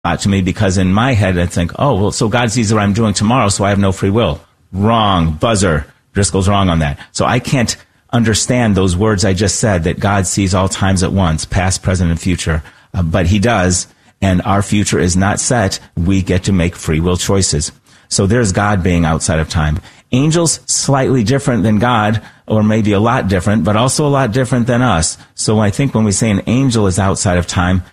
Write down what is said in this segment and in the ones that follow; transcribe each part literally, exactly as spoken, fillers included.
lot to me, because in my head I think, oh, well, so God sees what I'm doing tomorrow, so I have no free will. Wrong. Buzzer. Driscoll's wrong on that. So I can't understand those words I just said, that God sees all times at once, past, present, and future. Uh, but he does, and our future is not set. We get to make free will choices. So there's God being outside of time. Angels, slightly different than God, or maybe a lot different, but also a lot different than us. So I think when we say an angel is outside of time,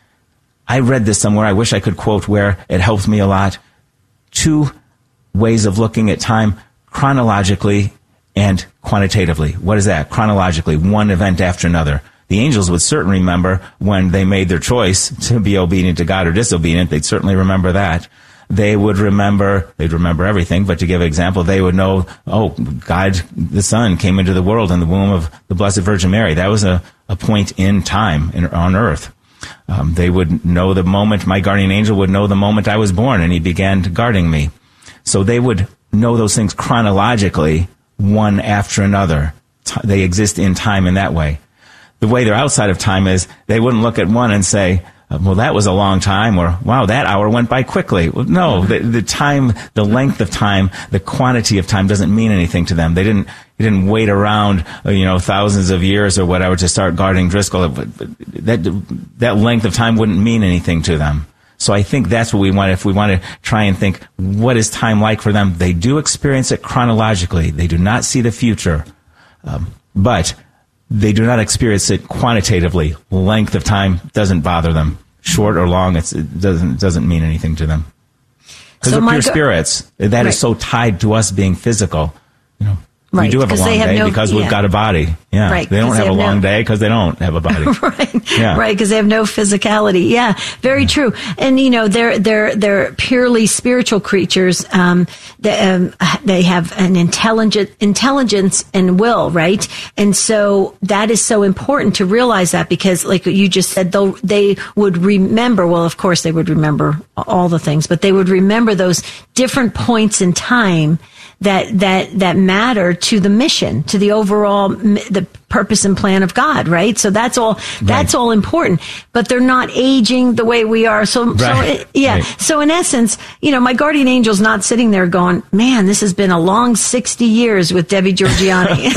I read this somewhere, I wish I could quote where, it helped me a lot. Two ways of looking at time, chronologically and quantitatively. What is that? Chronologically, one event after another. The angels would certainly remember when they made their choice to be obedient to God or disobedient. They'd certainly remember that. They would remember, they'd remember everything, but to give an example, they would know, oh, God, the Son, came into the world in the womb of the Blessed Virgin Mary. That was a, a point in time in, on earth. Um, they would know the moment, my guardian angel would know the moment I was born, and he began guarding me. So they would know those things chronologically, one after another. T- they exist in time in that way. The way they're outside of time is they wouldn't look at one and say, well, that was a long time, or, wow, that hour went by quickly. Well, no, the, the time, the length of time, the quantity of time doesn't mean anything to them. They didn't, they didn't wait around, you know, thousands of years or whatever to start guarding Driscoll. That, that length of time wouldn't mean anything to them. So I think that's what we want. If we want to try and think, what is time like for them? They do experience it chronologically. They do not see the future. Um, but they do not experience it quantitatively. Length of time doesn't bother them. Short or long, it's, it doesn't doesn't mean anything to them. Because so they're pure go- spirits. That right. is so tied to us being physical. You know, right. we do have a long have day no, because yeah. we've got a body. Yeah, right. They don't have, they have a long no... day because they don't have a body. right, yeah. right, because they have no physicality. Yeah, very yeah. true. And you know, they're they're they're purely spiritual creatures. Um, they, um, they have an intelligent intelligence and will, right? And so that is so important to realize that, because, like you just said, though, they would remember. Well, of course, they would remember all the things, but they would remember those different points in time that that that matter to the mission, to the overall the purpose and plan of God, right? So that's all that's right. all important. But they're not aging the way we are. So, right. so it, yeah. Right. So in essence, you know, my guardian angel's not sitting there going, "Man, this has been a long sixty years with Debbie Georgianni."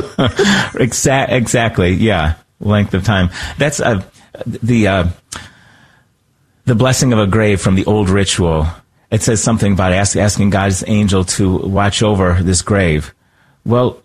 Exa- exactly. Yeah, length of time. That's uh, the uh, the blessing of a grave from the old ritual. It says something about ask, asking God's angel to watch over this grave. Well,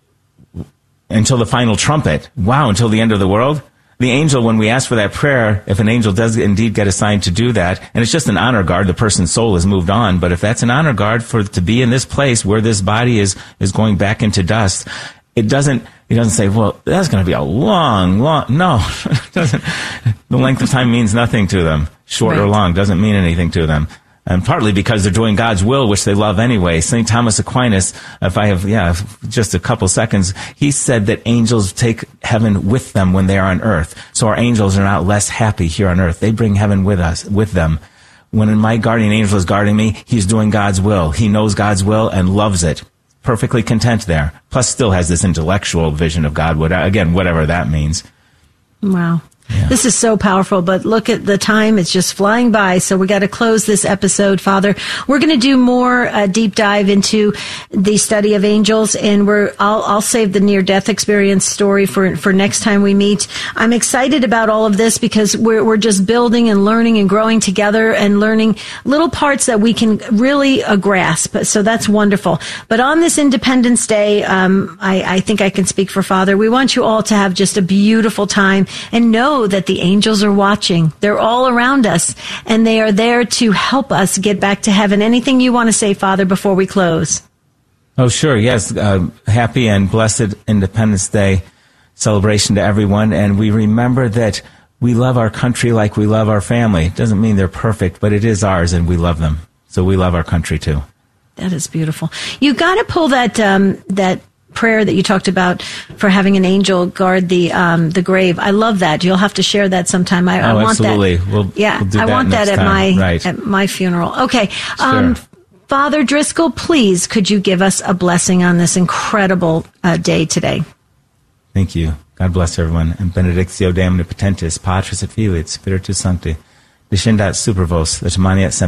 until the final trumpet. Wow, until the end of the world? The angel, when we ask for that prayer, if an angel does indeed get assigned to do that, and it's just an honor guard, the person's soul has moved on, but if that's an honor guard for to be in this place where this body is, is going back into dust, it doesn't, he doesn't say, well, that's going to be a long, long, no. It doesn't. The length of time means nothing to them. Short right. or long doesn't mean anything to them. And partly because they're doing God's will, which they love anyway. Saint Thomas Aquinas, if I have, yeah, just a couple seconds, he said that angels take heaven with them when they are on earth. So our angels are not less happy here on earth. They bring heaven with us, with them. When my guardian angel is guarding me, he's doing God's will. He knows God's will and loves it. Perfectly content there. Plus still has this intellectual vision of God, again, whatever that means. Wow. Yeah. This is so powerful, but look at the time. It's just flying by. So we got to close this episode, Father. We're going to do more uh, deep dive into the study of angels, and we're I'll, I'll save the near-death experience story for for next time we meet. I'm excited about all of this because we're we're just building and learning and growing together and learning little parts that we can really uh, grasp. So that's wonderful. But on this Independence Day, um, I, I think I can speak for Father. We want you all to have just a beautiful time and know that the angels are watching. They're all around us, and they are there to help us get back to heaven. Anything you want to say, Father, before we close? Oh, sure. Yes. Uh, happy and blessed Independence Day celebration to everyone. And we remember that we love our country like we love our family. It doesn't mean they're perfect, but it is ours, and we love them. So we love our country, too. That is beautiful. You got to pull that um, that prayer that you talked about for having an angel guard the um, the grave. I love that. You'll have to share that sometime. I, oh, I want absolutely. that. We'll, yeah, we'll do I that want that at time. my right. at my funeral. Okay, sure. um, Father Driscoll, please, could you give us a blessing on this incredible uh, day today? Thank you. God bless everyone. And benedictio Dei omnipotentis, Patris et Filii et Spiritus Sancti. Discendat super vos, et maniat